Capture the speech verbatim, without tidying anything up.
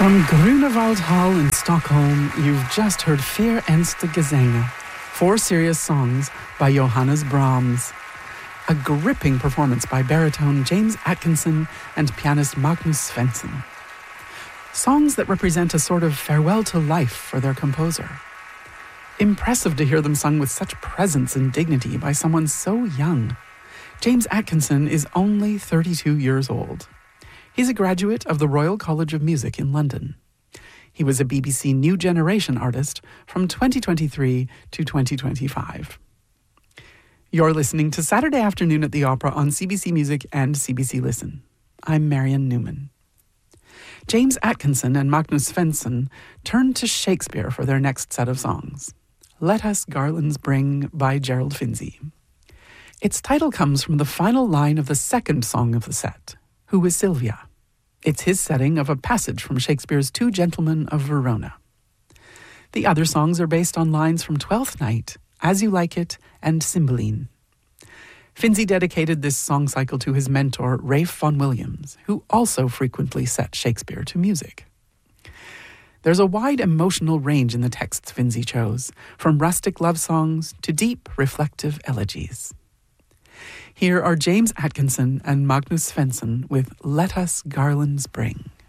From Grunewald Hall in Stockholm, you've just heard Vier Ernste Gesänge, four serious songs by Johannes Brahms. A gripping performance by baritone James Atkinson and pianist Magnus Svensson. Songs that represent a sort of farewell to life for their composer. Impressive to hear them sung with such presence and dignity by someone so young. James Atkinson is only thirty-two years old. He's a graduate of the Royal College of Music in London. He was a B B C New Generation artist from twenty twenty-three to twenty twenty-five. You're listening to Saturday Afternoon at the Opera on C B C Music and C B C Listen. I'm Marian Newman. James Atkinson and Magnus Svensson turned to Shakespeare for their next set of songs. Let Us Garlands Bring by Gerald Finzi. Its title comes from the final line of the second song of the set, Who is Sylvia? It's his setting of a passage from Shakespeare's Two Gentlemen of Verona. The other songs are based on lines from Twelfth Night, As You Like It, and Cymbeline. Finzi dedicated this song cycle to his mentor, Ralph Vaughan Williams, who also frequently set Shakespeare to music. There's a wide emotional range in the texts Finzi chose, from rustic love songs to deep, reflective elegies. Here are James Atkinson and Magnus Svensson with Let Us Garlands Bring.